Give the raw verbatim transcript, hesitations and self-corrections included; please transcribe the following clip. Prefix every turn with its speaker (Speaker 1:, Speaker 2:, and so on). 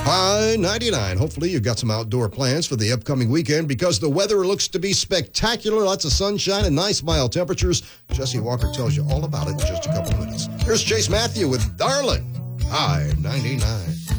Speaker 1: High ninety-nine. Hopefully you've got some outdoor plans for the upcoming weekend because the weather looks to be spectacular. Lots of sunshine and nice mild temperatures. Jesse Walker tells you all about it in just a couple minutes. Here's Chase Matthew with Darling. High ninety-nine.